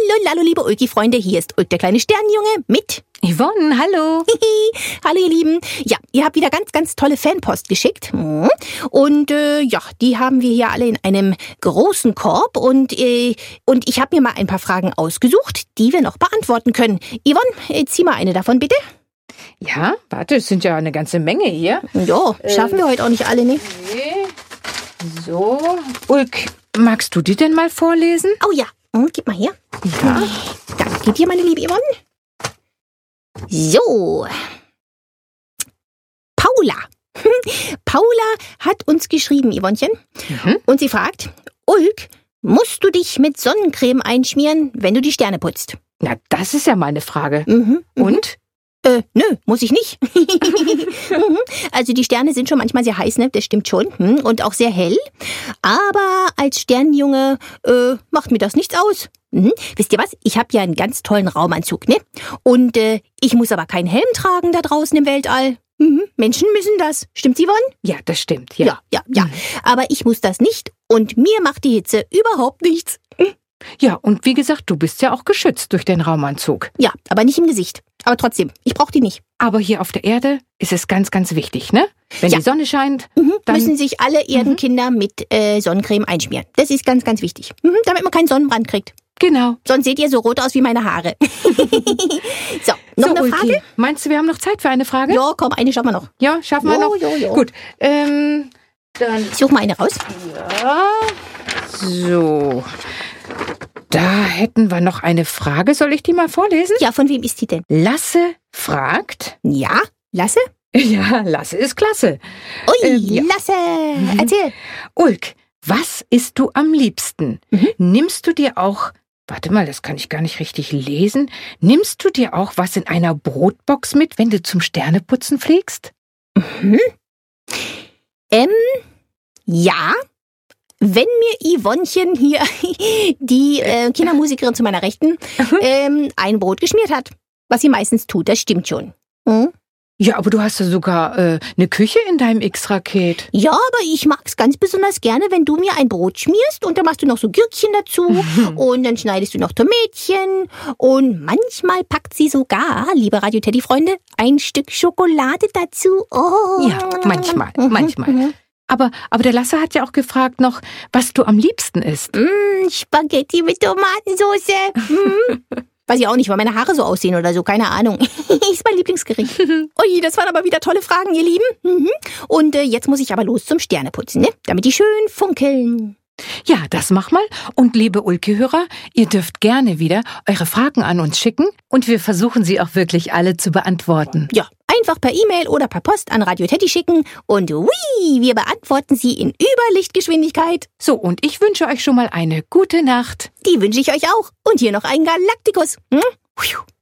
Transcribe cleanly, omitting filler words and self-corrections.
Hallo, liebe Ulki-Freunde, hier ist Ulk, der kleine Sternenjunge mit Yvonne, hallo. Hallo, ihr Lieben. Ja, ihr habt wieder ganz, ganz tolle Fanpost geschickt. Und ja, die haben wir hier alle in einem großen Korb. Und ich habe mir mal ein paar Fragen ausgesucht, die wir noch beantworten können. Yvonne, zieh mal eine davon, bitte. Ja, warte, es sind ja eine ganze Menge hier. Ja, schaffen wir heute auch nicht alle, ne? Okay. So, Ulk, magst du die denn mal vorlesen? Oh ja, gib mal her. Ja. Danke dir, meine liebe Yvonne. So. Paula. Paula hat uns geschrieben, Yvonnchen. Und sie fragt, Ulk, musst du dich mit Sonnencreme einschmieren, wenn du die Sterne putzt? Na, das ist ja mal eine Frage. Und? Nö, muss ich nicht. Also die Sterne sind schon manchmal sehr heiß, ne? Das stimmt schon. Und auch sehr hell. Aber als Sternenjunge macht mir das nichts aus. Wisst ihr was? Ich habe ja einen ganz tollen Raumanzug, ne? Und ich muss aber keinen Helm tragen da draußen im Weltall. Menschen müssen das. Stimmt's, Yvonne? Ja, das stimmt, ja. Ja. Aber ich muss das nicht. Und mir macht die Hitze überhaupt nichts. Ja, und wie gesagt, du bist ja auch geschützt durch den Raumanzug. Ja, aber nicht im Gesicht. Aber trotzdem, ich brauche die nicht. Aber hier auf der Erde ist es ganz, ganz wichtig, ne? Wenn die Sonne scheint, dann müssen sich alle Erdenkinder mit Sonnencreme einschmieren. Das ist ganz, ganz wichtig. Damit man keinen Sonnenbrand kriegt. Genau. Sonst seht ihr so rot aus wie meine Haare. So, noch eine Ulki, Frage? meinst du, wir haben noch Zeit für eine Frage? Ja, komm, eine schaffen wir noch. Ja, schaffen wir noch? Jo. Gut, dann... Ich such mal eine raus. Ja, so. Da hätten wir noch eine Frage. Soll ich die mal vorlesen? Ja, von wem ist die denn? Lasse fragt... Ja, Lasse? Ja, Lasse ist klasse. Ui, ja. Lasse, erzähl. Ulk, was isst du am liebsten? Nimmst du dir auch... Warte mal, das kann ich gar nicht richtig lesen. Nimmst du dir auch was in einer Brotbox mit, wenn du zum Sterneputzen fliegst? Ja. Wenn mir Yvonnchen hier, die Kindermusikerin zu meiner Rechten, ein Brot geschmiert hat. Was sie meistens tut, das stimmt schon. Ja, aber du hast ja sogar eine Küche in deinem X-Raket. Ja, aber ich mag's ganz besonders gerne, wenn du mir ein Brot schmierst und dann machst du noch so Gürkchen dazu und dann schneidest du noch Tomätchen und manchmal packt sie sogar, liebe Radio Teddy Freunde, ein Stück Schokolade dazu. Oh. Ja, manchmal. Aber der Lasse hat ja auch gefragt noch, was du am liebsten isst. Spaghetti mit Tomatensauce. Weiß ich auch nicht, weil meine Haare so aussehen oder so, keine Ahnung. Ist mein Lieblingsgericht. Ui, das waren aber wieder tolle Fragen, ihr Lieben. Und jetzt muss ich aber los zum Sterneputzen, ne? Damit die schön funkeln. Ja, das mach mal. Und liebe Ulki-Hörer, ihr dürft gerne wieder eure Fragen an uns schicken und wir versuchen sie auch wirklich alle zu beantworten. Ja, einfach per E-Mail oder per Post an Radio Teddy schicken und wir beantworten sie in Überlichtgeschwindigkeit. So, und ich wünsche euch schon mal eine gute Nacht. Die wünsche ich euch auch. Und hier noch einen Galaktikus.